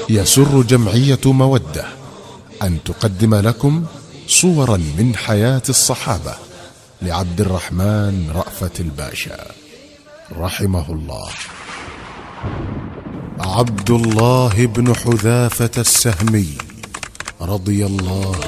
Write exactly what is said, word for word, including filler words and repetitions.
يسر جمعية مودة أن تقدم لكم صورا من حياة الصحابة لعبد الرحمن رأفت الباشا رحمه الله. عبد الله بن حذافة السهمي رضي الله